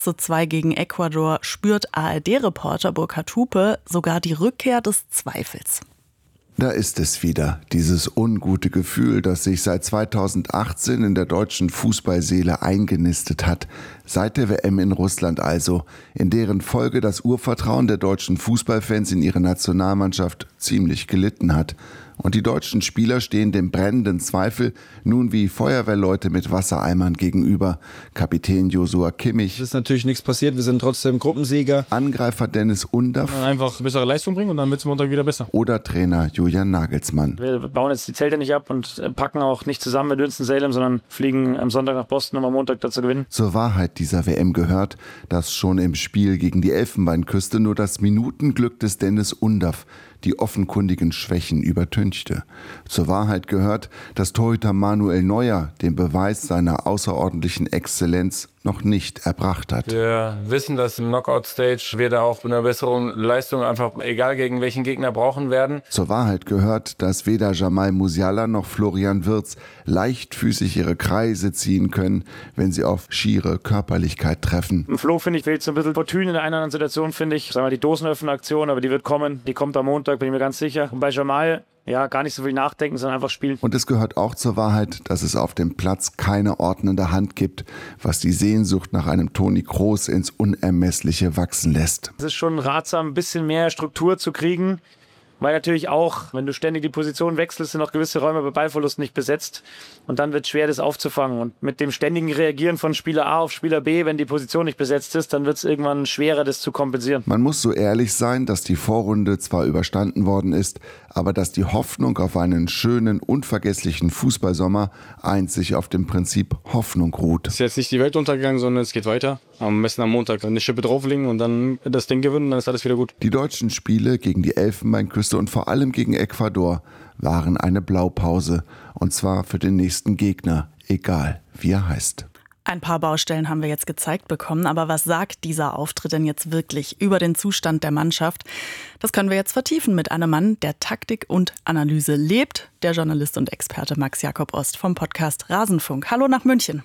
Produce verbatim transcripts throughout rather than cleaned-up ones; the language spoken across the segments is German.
Zu zwei gegen Ecuador spürt A R D-Reporter Burkhard Hupe sogar die Rückkehr des Zweifels. Da ist es wieder, dieses ungute Gefühl, das sich seit zweitausendachtzehn in der deutschen Fußballseele eingenistet hat. Seit der W M in Russland also, in deren Folge das Urvertrauen der deutschen Fußballfans in ihre Nationalmannschaft ziemlich gelitten hat. Und die deutschen Spieler stehen dem brennenden Zweifel nun wie Feuerwehrleute mit Wassereimern gegenüber. Kapitän Joshua Kimmich. Es ist natürlich nichts passiert, wir sind trotzdem Gruppensieger. Angreifer Dennis Undaff. Einfach bessere Leistung bringen und dann wird es Montag wieder besser. Oder Trainer Julian Nagelsmann. Wir bauen jetzt die Zelte nicht ab und packen auch nicht zusammen mit Winston-Salem, sondern fliegen am Sonntag nach Boston, um am Montag dazu gewinnen. Zur Wahrheit dieser W M gehört, dass schon im Spiel gegen die Elfenbeinküste nur das Minutenglück des Dennis Undaff die offenkundigen Schwächen übertünchte. Zur Wahrheit gehört, dass Torhüter Manuel Neuer den Beweis seiner außerordentlichen Exzellenz noch nicht erbracht hat. Wir wissen, dass im Knockout-Stage wir da auch mit einer besseren Leistung einfach, egal gegen welchen Gegner, brauchen werden. Zur Wahrheit gehört, dass weder Jamal Musiala noch Florian Wirtz leichtfüßig ihre Kreise ziehen können, wenn sie auf schiere Körperlichkeit treffen. Im Flo, finde ich, fehlt so ein bisschen Fortune in der einen oder anderen Situation, finde ich. Sagen wir die Dosenöffner-Aktion, aber die wird kommen. Die kommt am Montag, bin ich mir ganz sicher. Und bei Jamal, ja, gar nicht so viel nachdenken, sondern einfach spielen. Und es gehört auch zur Wahrheit, dass es auf dem Platz keine ordnende Hand gibt, was die Sehnsucht nach einem Toni Kroos ins Unermessliche wachsen lässt. Es ist schon ratsam, ein bisschen mehr Struktur zu kriegen, weil natürlich auch, wenn du ständig die Position wechselst, sind auch gewisse Räume bei Ballverlust nicht besetzt und dann wird es schwer, das aufzufangen. Und mit dem ständigen Reagieren von Spieler A auf Spieler B, wenn die Position nicht besetzt ist, dann wird es irgendwann schwerer, das zu kompensieren. Man muss so ehrlich sein, dass die Vorrunde zwar überstanden worden ist, aber dass die Hoffnung auf einen schönen, unvergesslichen Fußballsommer einzig auf dem Prinzip Hoffnung ruht. Es ist jetzt nicht die Welt untergegangen, sondern es geht weiter. Am besten am Montag eine Schippe drauflegen und dann das Ding gewinnen, dann ist alles wieder gut. Die deutschen Spiele gegen die Elfenbeinküste und vor allem gegen Ecuador waren eine Blaupause. Und zwar für den nächsten Gegner, egal wie er heißt. Ein paar Baustellen haben wir jetzt gezeigt bekommen, aber was sagt dieser Auftritt denn jetzt wirklich über den Zustand der Mannschaft? Das können wir jetzt vertiefen mit einem Mann, der Taktik und Analyse lebt, der Journalist und Experte Max Jakob Ost vom Podcast Rasenfunk. Hallo nach München.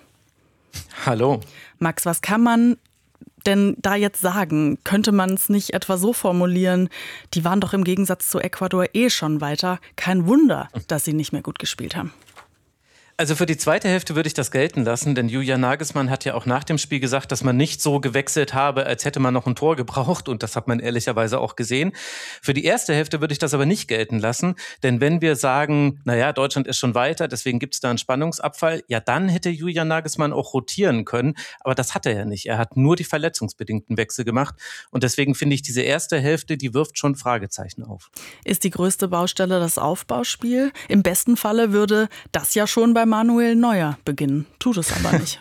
Hallo. Max, was kann man denn da jetzt sagen? Könnte man es nicht etwa so formulieren, die waren doch im Gegensatz zu Ecuador eh schon weiter. Kein Wunder, dass sie nicht mehr gut gespielt haben. Also für die zweite Hälfte würde ich das gelten lassen, denn Julian Nagelsmann hat ja auch nach dem Spiel gesagt, dass man nicht so gewechselt habe, als hätte man noch ein Tor gebraucht, und das hat man ehrlicherweise auch gesehen. Für die erste Hälfte würde ich das aber nicht gelten lassen, denn wenn wir sagen, naja, Deutschland ist schon weiter, deswegen gibt es da einen Spannungsabfall, ja, dann hätte Julian Nagelsmann auch rotieren können, aber das hat er ja nicht. Er hat nur die verletzungsbedingten Wechsel gemacht und deswegen finde ich, diese erste Hälfte, die wirft schon Fragezeichen auf. Ist die größte Baustelle das Aufbauspiel? Im besten Falle würde das ja schon bei Manuel Neuer beginnen, tut es aber nicht.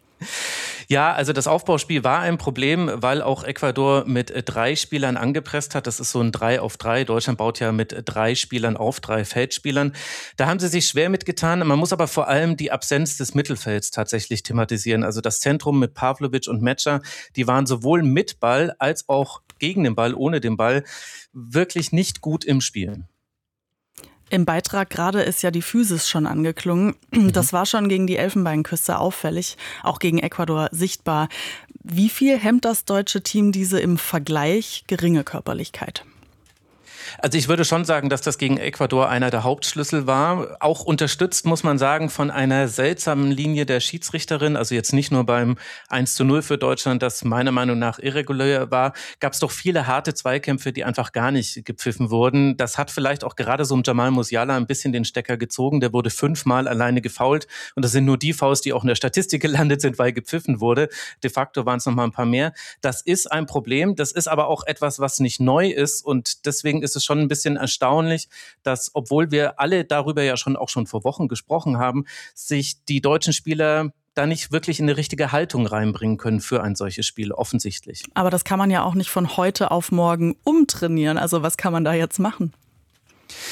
Ja, also das Aufbauspiel war ein Problem, weil auch Ecuador mit drei Spielern angepresst hat. Das ist so ein drei auf drei. Deutschland baut ja mit drei Spielern auf, drei Feldspielern. Da haben sie sich schwer mitgetan. Man muss aber vor allem die Absenz des Mittelfelds tatsächlich thematisieren. Also das Zentrum mit Pavlovic und Metscher, die waren sowohl mit Ball als auch gegen den Ball, ohne den Ball, wirklich nicht gut im Spiel. Im Beitrag gerade ist ja die Physis schon angeklungen. Das war schon gegen die Elfenbeinküste auffällig, auch gegen Ecuador sichtbar. Wie viel hemmt das deutsche Team diese im Vergleich geringe Körperlichkeit? Also ich würde schon sagen, dass das gegen Ecuador einer der Hauptschlüssel war. Auch unterstützt, muss man sagen, von einer seltsamen Linie der Schiedsrichterin. Also jetzt nicht nur beim eins zu null für Deutschland, das meiner Meinung nach irregulär war, gab es doch viele harte Zweikämpfe, die einfach gar nicht gepfiffen wurden. Das hat vielleicht auch gerade so ein Jamal Musiala ein bisschen den Stecker gezogen. Der wurde fünfmal alleine gefoult. Und das sind nur die Fouls, die auch in der Statistik gelandet sind, weil gepfiffen wurde. De facto waren es noch mal ein paar mehr. Das ist ein Problem. Das ist aber auch etwas, was nicht neu ist. Und deswegen ist es schon ein bisschen erstaunlich, dass, obwohl wir alle darüber ja schon auch schon vor Wochen gesprochen haben, sich die deutschen Spieler da nicht wirklich in eine richtige Haltung reinbringen können für ein solches Spiel, offensichtlich. Aber das kann man ja auch nicht von heute auf morgen umtrainieren. Also was kann man da jetzt machen?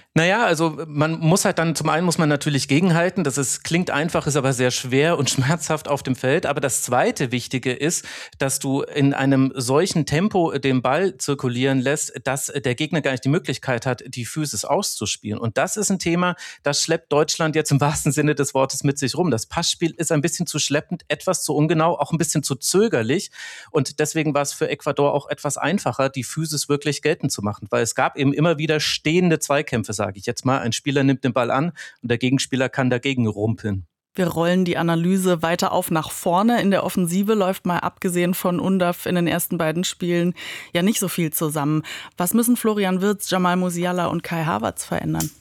Naja, also man muss halt dann, zum einen muss man natürlich gegenhalten, das ist, klingt einfach, ist aber sehr schwer und schmerzhaft auf dem Feld. Aber das zweite Wichtige ist, dass du in einem solchen Tempo den Ball zirkulieren lässt, dass der Gegner gar nicht die Möglichkeit hat, die Physis auszuspielen. Und das ist ein Thema, das schleppt Deutschland jetzt im wahrsten Sinne des Wortes mit sich rum. Das Passspiel ist ein bisschen zu schleppend, etwas zu ungenau, auch ein bisschen zu zögerlich. Und deswegen war es für Ecuador auch etwas einfacher, die Physis wirklich geltend zu machen. Weil es gab eben immer wieder stehende Zweikämpfe, sage ich jetzt mal. Ein Spieler nimmt den Ball an und der Gegenspieler kann dagegen rumpeln. Wir rollen die Analyse weiter auf nach vorne. In der Offensive läuft mal abgesehen von Undav in den ersten beiden Spielen ja nicht so viel zusammen. Was müssen Florian Wirtz, Jamal Musiala und Kai Havertz verändern?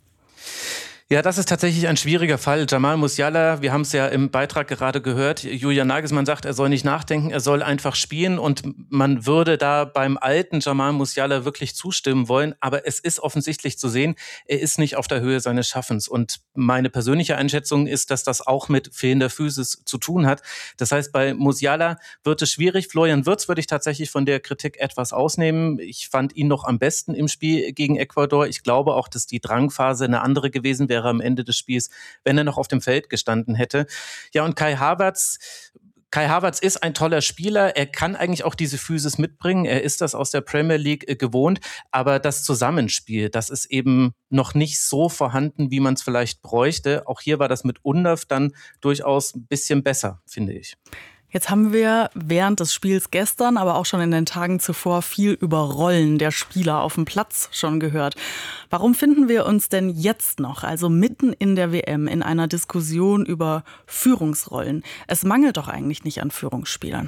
Ja, das ist tatsächlich ein schwieriger Fall. Jamal Musiala, wir haben es ja im Beitrag gerade gehört, Julian Nagelsmann sagt, er soll nicht nachdenken, er soll einfach spielen und man würde da beim alten Jamal Musiala wirklich zustimmen wollen, aber es ist offensichtlich zu sehen, er ist nicht auf der Höhe seines Schaffens und meine persönliche Einschätzung ist, dass das auch mit fehlender Physis zu tun hat. Das heißt, bei Musiala wird es schwierig. Florian Wirtz würde ich tatsächlich von der Kritik etwas ausnehmen. Ich fand ihn noch am besten im Spiel gegen Ecuador. Ich glaube auch, dass die Drangphase eine andere gewesen wäre am Ende des Spiels, wenn er noch auf dem Feld gestanden hätte. Ja, und Kai Havertz, Kai Havertz ist ein toller Spieler. Er kann eigentlich auch diese Physis mitbringen. Er ist das aus der Premier League gewohnt. Aber das Zusammenspiel, das ist eben noch nicht so vorhanden, wie man es vielleicht bräuchte. Auch hier war das mit Undav dann durchaus ein bisschen besser, finde ich. Jetzt haben wir während des Spiels gestern, aber auch schon in den Tagen zuvor viel über Rollen der Spieler auf dem Platz schon gehört. Warum finden wir uns denn jetzt noch, also mitten in der W M, in einer Diskussion über Führungsrollen? Es mangelt doch eigentlich nicht an Führungsspielern.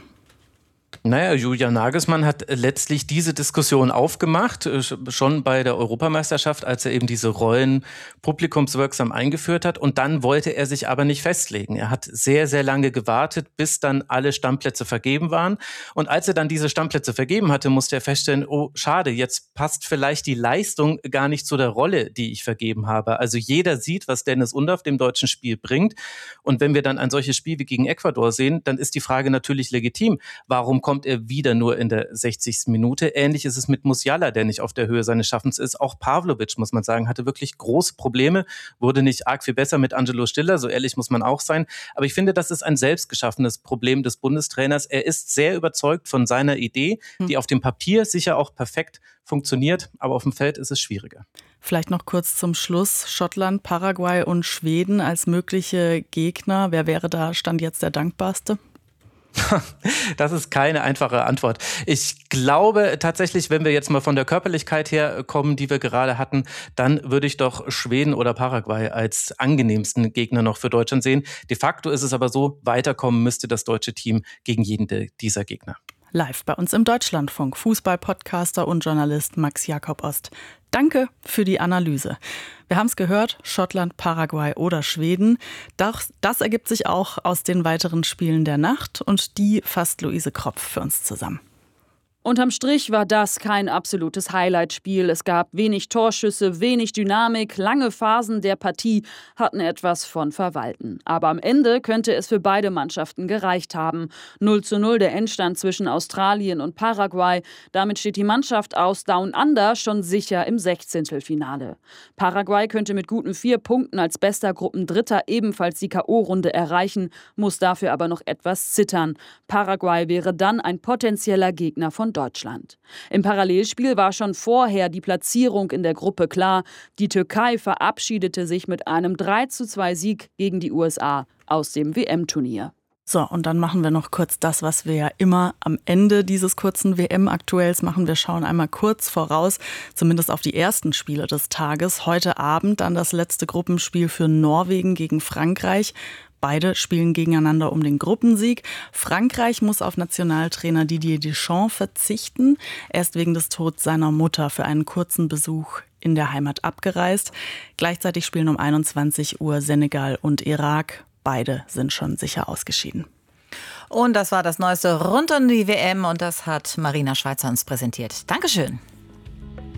Naja, Julian Nagelsmann hat letztlich diese Diskussion aufgemacht, schon bei der Europameisterschaft, als er eben diese Rollen publikumswirksam eingeführt hat. Und dann wollte er sich aber nicht festlegen. Er hat sehr, sehr lange gewartet, bis dann alle Stammplätze vergeben waren. Und als er dann diese Stammplätze vergeben hatte, musste er feststellen, oh, schade, jetzt passt vielleicht die Leistung gar nicht zu der Rolle, die ich vergeben habe. Also jeder sieht, was Dennis Undav dem deutschen Spiel bringt. Und wenn wir dann ein solches Spiel wie gegen Ecuador sehen, dann ist die Frage natürlich legitim. Warum kommt er wieder nur in der sechzigsten Minute. Ähnlich ist es mit Musiala, der nicht auf der Höhe seines Schaffens ist. Auch Pavlovic, muss man sagen, hatte wirklich große Probleme, wurde nicht arg viel besser mit Angelo Stiller, so ehrlich muss man auch sein. Aber ich finde, das ist ein selbstgeschaffenes Problem des Bundestrainers. Er ist sehr überzeugt von seiner Idee, die auf dem Papier sicher auch perfekt funktioniert, aber auf dem Feld ist es schwieriger. Vielleicht noch kurz zum Schluss. Schottland, Paraguay und Schweden als mögliche Gegner. Wer wäre da Stand jetzt der dankbarste? Das ist keine einfache Antwort. Ich glaube tatsächlich, wenn wir jetzt mal von der Körperlichkeit her kommen, die wir gerade hatten, dann würde ich doch Schweden oder Paraguay als angenehmsten Gegner noch für Deutschland sehen. De facto ist es aber so, weiterkommen müsste das deutsche Team gegen jeden dieser Gegner. Live bei uns im Deutschlandfunk, Fußball-Podcaster und Journalist Max Jakob Ost. Danke für die Analyse. Wir haben es gehört, Schottland, Paraguay oder Schweden. Das, das ergibt sich auch aus den weiteren Spielen der Nacht und die fasst Luise Kropf für uns zusammen. Unterm Strich war das kein absolutes Highlight-Spiel. Es gab wenig Torschüsse, wenig Dynamik, lange Phasen der Partie hatten etwas von Verwalten. Aber am Ende könnte es für beide Mannschaften gereicht haben. null zu null der Endstand zwischen Australien und Paraguay. Damit steht die Mannschaft aus Down Under schon sicher im Sechzehntelfinale. Paraguay könnte mit guten vier Punkten als bester Gruppendritter ebenfalls die K O-Runde erreichen, muss dafür aber noch etwas zittern. Paraguay wäre dann ein potenzieller Gegner von Deutschland. Im Parallelspiel war schon vorher die Platzierung in der Gruppe klar. Die Türkei verabschiedete sich mit einem drei zu zwei Sieg gegen die U S A aus dem W M-Turnier. So, und dann machen wir noch kurz das, was wir ja immer am Ende dieses kurzen W M-Aktuells machen. Wir schauen einmal kurz voraus, zumindest auf die ersten Spiele des Tages. Heute Abend dann das letzte Gruppenspiel für Norwegen gegen Frankreich. Beide spielen gegeneinander um den Gruppensieg. Frankreich muss auf Nationaltrainer Didier Deschamps verzichten. Er ist wegen des Todes seiner Mutter für einen kurzen Besuch in der Heimat abgereist. Gleichzeitig spielen um einundzwanzig Uhr Senegal und Irak. Beide sind schon sicher ausgeschieden. Und das war das Neueste rund um die W M und das hat Marina Schweizer uns präsentiert. Dankeschön.